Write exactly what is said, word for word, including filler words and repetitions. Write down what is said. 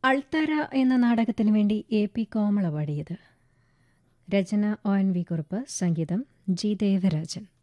അൾത്താര എന്ന നാടകത്തിനു വേണ്ടി A P കോമള പാടിയത്. രചന ഒ എൻ വി കുറുപ്പ്, സംഗീതം ജി ദേവരാജൻ.